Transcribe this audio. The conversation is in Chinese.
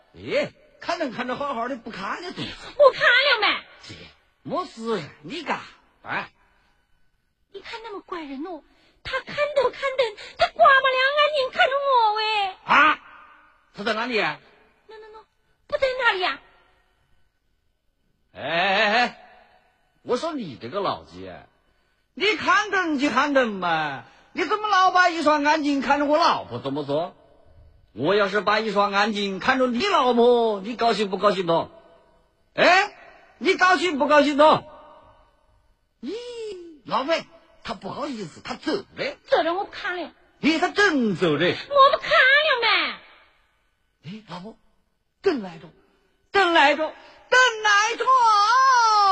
哎，看着好好的，不看的多。 我看了没？ 这没事，你干哎。 你看那么怪人哦，他看都看灯，他刮巴两眼睛看着我喂。 啊，他在哪里 ？no， 不在那里呀。 哎，我说你这个老鸡，你看灯就看灯嘛，你怎么老把一双眼睛看着我老婆怎么说？我要是把一双眼睛看着你老婆，你高兴不高兴呢？哎，你高兴不高兴呢？咦，老妹，他不好意思，他走了。 走了，我不看了。 咦，他真走了。 我不看了没。 哎，老婆，等来着，等来着，等来着。